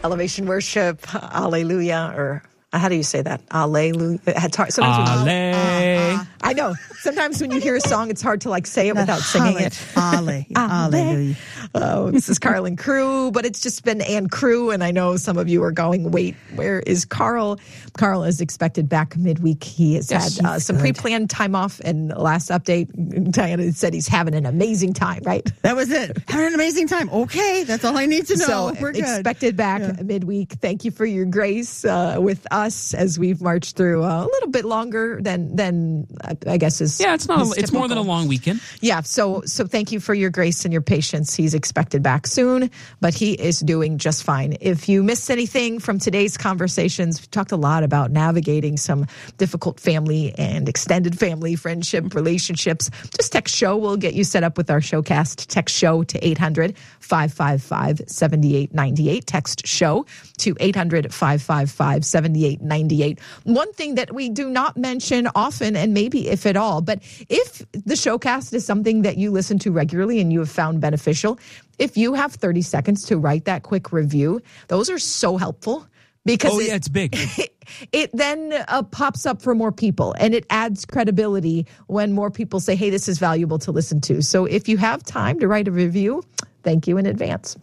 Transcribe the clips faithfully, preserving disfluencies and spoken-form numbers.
Elevation Worship, Alleluia, or how do you say that? Alleluia. It's hard. Sometimes Ale. when you, uh, I know. Sometimes when you hear a song, it's hard to like say it without singing it. Ale. Alleluia. Oh, this is Carl and Crew, but it's just been Ann Crew, and I know some of you are going, wait, where is Carl? Carl is expected back midweek. He has Yes, had uh, some good. pre-planned time off, and last update, Diana said he's having an amazing time, right? That was it. Having an amazing time. Okay, that's all I need to know. So We're good. expected back Yeah. midweek. Thank you for your grace uh, with us as we've marched through uh, a little bit longer than than uh, I guess is Yeah, it's not. is A, it's more than a typical. long weekend. Yeah, so so thank you for your grace and your patience. He's expected back soon, but he is doing just fine. If you missed anything from today's conversations, we talked a lot about navigating some difficult family and extended family friendship relationships. Just text SHOW. We'll get you set up with our showcast. Text SHOW to eight hundred, five five five, seven eight nine eight. Text SHOW to eight hundred, five five five, seven eight nine eight. One thing that we do not mention often, and maybe if at all, but if the showcast is something that you listen to regularly and you have found beneficial, if you have thirty seconds to write that quick review, those are so helpful. Because Oh, it, yeah, it's big. It, it then uh, pops up for more people, and it adds credibility when more people say, hey, this is valuable to listen to. So if you have time to write a review, thank you in advance.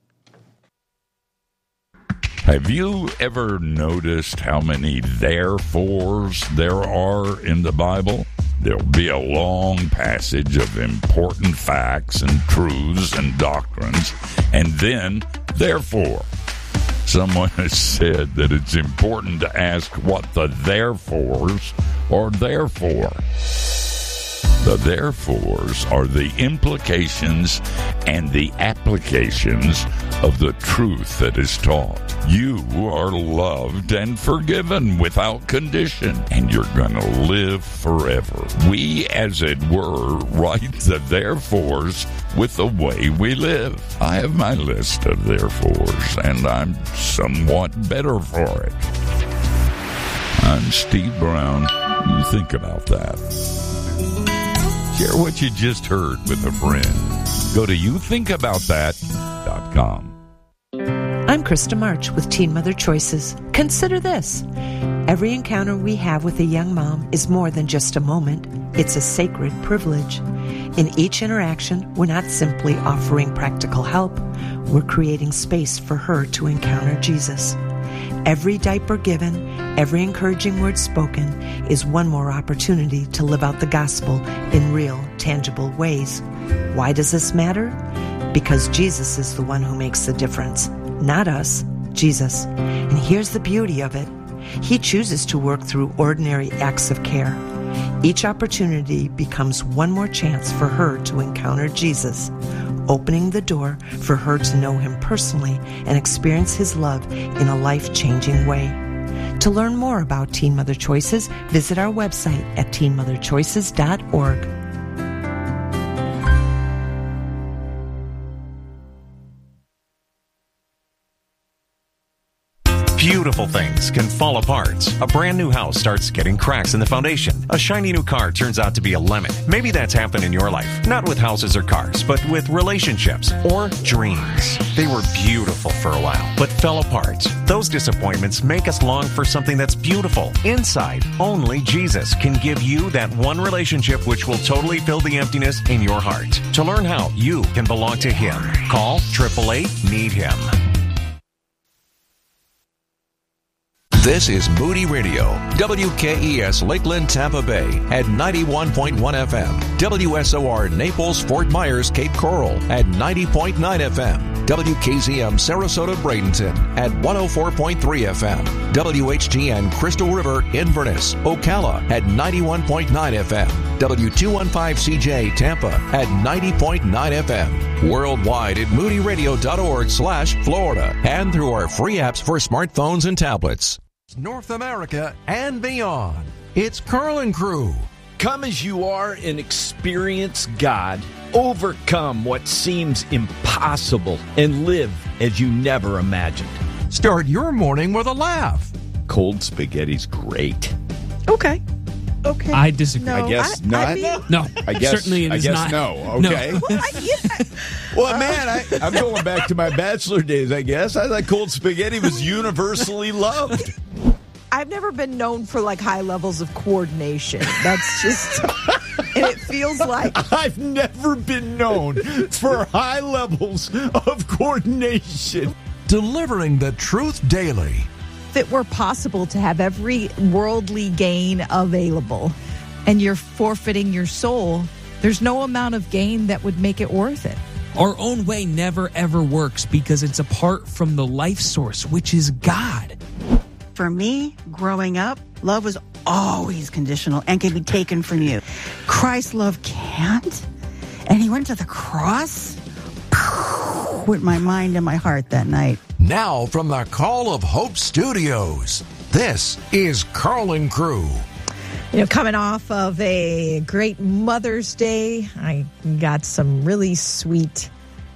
Have you ever noticed how many therefores there are in the Bible? There'll be a long passage of important facts and truths and doctrines, and then, therefore. Someone has said that it's important to ask what the therefores are there for. The therefores are the implications and the applications of the truth that is taught. You are loved and forgiven without condition, and you're going to live forever. We, as it were, write the therefores with the way we live. I have my list of therefores, and I'm somewhat better for it. I'm Steve Brown. You think about that. Share what you just heard with a friend. Go to you think about that dot com. I'm Krista March with Teen Mother Choices. Consider this. Every encounter we have with a young mom is more than just a moment. It's a sacred privilege. In each interaction, we're not simply offering practical help. We're creating space for her to encounter Jesus. Every diaper given, every encouraging word spoken is one more opportunity to live out the gospel in real, tangible ways. Why does this matter? Because Jesus is the one who makes the difference, not us, Jesus. And here's the beauty of it. He chooses to work through ordinary acts of care. Each opportunity becomes one more chance for her to encounter Jesus, opening the door for her to know him personally and experience his love in a life-changing way. To learn more about Teen Mother Choices, visit our website at teen mother choices dot org. Beautiful things can fall apart. A brand new house starts getting cracks in the foundation. A shiny new car turns out to be a lemon. Maybe that's happened in your life. Not with houses or cars, but with relationships or dreams. They were beautiful for a while, but fell apart. Those disappointments make us long for something that's beautiful. Inside, only Jesus can give you that one relationship which will totally fill the emptiness in your heart. To learn how you can belong to him, call eight eight eight, need him. This is Moody Radio, W K E S Lakeland, Tampa Bay at ninety-one point one F M, W S O R Naples, Fort Myers, Cape Coral at ninety point nine F M, W K Z M Sarasota, Bradenton at one oh four point three F M, W H G N Crystal River, Inverness, Ocala at ninety-one point nine F M, W two fifteen C J Tampa at ninety point nine F M, worldwide at moody radio dot org slash Florida, and through our free apps for smartphones and tablets. North America and beyond. It's Carl and Crew. Come as you are and experience God. Overcome what seems impossible and live as you never imagined. Start your morning with a laugh. Cold spaghetti's great. Okay. Okay. I disagree. No. I guess I- not. I mean- No, I guess certainly it I is guess not. no. No. Okay. Well, I, yeah. Well, man, I, I'm going back to my bachelor days, I guess. I thought cold spaghetti was universally loved. I've never been known for like high levels of coordination. That's just, and it feels like I've never been known for high levels of coordination. Delivering the truth daily. if it were possible to have every worldly gain available and you're forfeiting your soul, there's no amount of gain that would make it worth it. Our own way never ever works because it's apart from the life source, which is God. For me, growing up, love was always conditional and can be taken from you. Christ's love can't. And he went to the cross with my mind and my heart that night. Now from the Call of Hope Studios, this is Carlin Crew. You know, coming off of a great Mother's Day, I got some really sweet,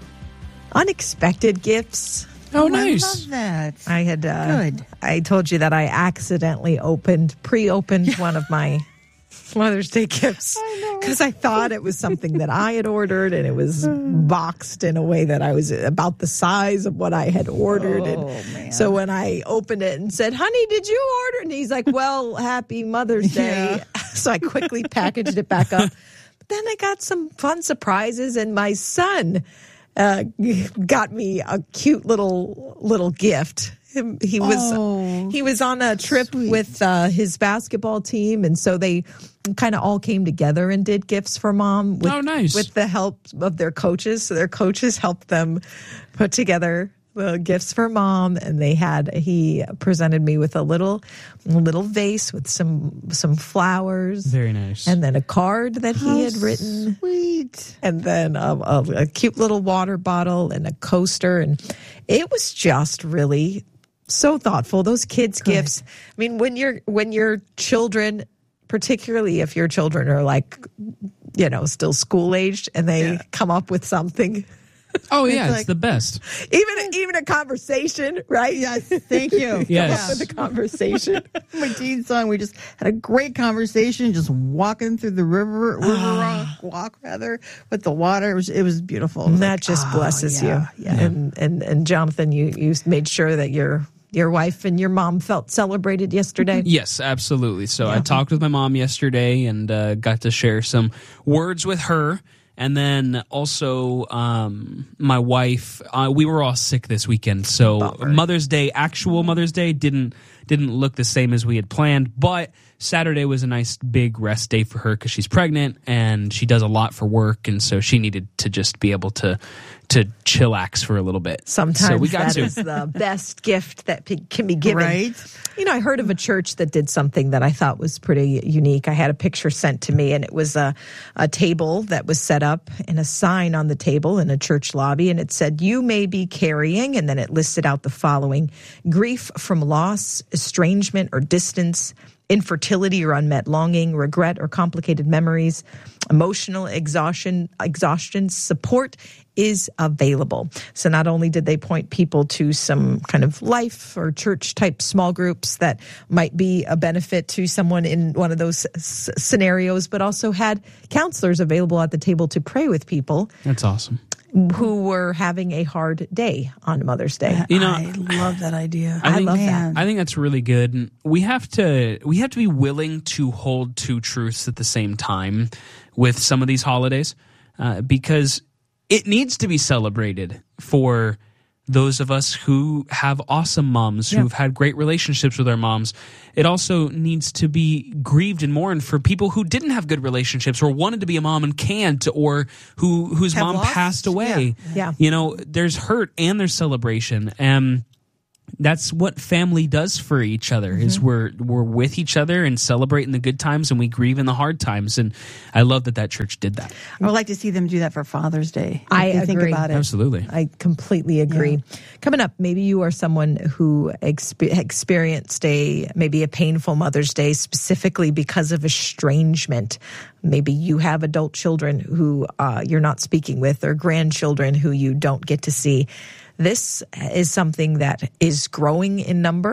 unexpected gifts. Oh, I nice. love that. I had, uh, Good. I told you that I accidentally opened, pre-opened one of my Mother's Day gifts because I thought it was something that I had ordered, and it was boxed in a way that I was about the size of what I had ordered. Oh, and man. so when I opened it and said, "Honey, did you order?" and he's like, "Well, happy Mother's Day." Yeah. So I quickly packaged it back up. But then I got some fun surprises, and my son uh, got me a cute little little gift. Him- He was Oh, he was on a trip sweet. with uh, his basketball team, and so they kind of all came together and did gifts for mom. With, Oh, nice. With the help of their coaches, so their coaches helped them put together the gifts for mom, and they had he presented me with a little little vase with some some flowers, Very nice. and then a card that he had written. Sweet. And then a, a, a cute little water bottle and a coaster. And it was just really so thoughtful. Those kids' gifts. I mean, when you're when your children, particularly if your children are like, you know, still school aged, and they come up with something, oh, yeah, it's like- the best. even even a conversation, right? Yes, thank you. Yes. With a conversation. My teen son, we just had a great conversation, just walking through the river, river walk, walk rather, with the water. It was, it was beautiful. It was And that like, just oh, blesses yeah, you. Yeah. And, and and Jonathan, you you made sure that your your wife and your mom felt celebrated yesterday. Yes, absolutely. So I talked with my mom yesterday and uh, got to share some words with her. And then also um, my wife, uh, we were all sick this weekend. So Bummer. Mother's Day, actual Mother's Day, didn't didn't look the same as we had planned. But Saturday was a nice big rest day for her because she's pregnant and she does a lot for work. And so she needed to just be able to to chillax for a little bit. Sometimes so we got that to. is the best gift that pe- can be given. Right? You know, I heard of a church that did something that I thought was pretty unique. I had a picture sent to me, and it was a, a table that was set up and a sign on the table in a church lobby, and it said, "You may be carrying," and then it listed out the following: grief from loss, estrangement or distance, infertility or unmet longing, regret or complicated memories, emotional exhaustion, exhaustion, support is available. So not only did they point people to some kind of life or church type small groups that might be a benefit to someone in one of those s- scenarios, but also had counselors available at the table to pray with people That's awesome. who were having a hard day on Mother's Day. You know, I love that idea. I think- love that. Man. I think that's really good. And we have to we have to be willing to hold two truths at the same time with some of these holidays, uh, because it needs to be celebrated for those of us who have awesome moms, who've had great relationships with our moms. It also needs to be grieved and mourned for people who didn't have good relationships or wanted to be a mom and can't, or who whose Have mom lost. passed away. Yeah. You know, there's hurt and there's celebration. And that's what family does for each other, is we're we're with each other and celebrating the good times, and we grieve in the hard times. And I love that that church did that. I would like to see them do that for Father's Day. I If you think agree. about it. Absolutely. I completely agree. Coming up, maybe you are someone who expe- experienced a maybe a painful Mother's Day specifically because of estrangement. Maybe you have adult children who uh, you're not speaking with, or grandchildren who you don't get to see. This is something that is growing in number.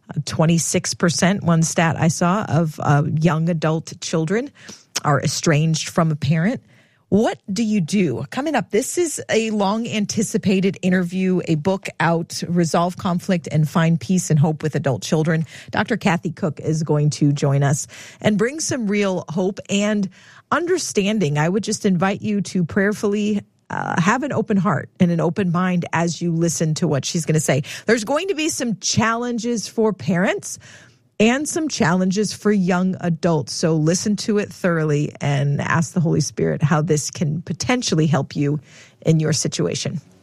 twenty-six percent, one stat I saw, of uh, young adult children are estranged from a parent. What do you do? Coming up, this is a long-anticipated interview, a book out, Resolve Conflict and Find Peace and Hope with Adult Children. Doctor Kathy Cook is going to join us and bring some real hope and understanding. I would just invite you to prayerfully uh, have an open heart and an open mind as you listen to what she's going to say. There's going to be some challenges for parents and some challenges for young adults. So listen to it thoroughly and ask the Holy Spirit how this can potentially help you in your situation.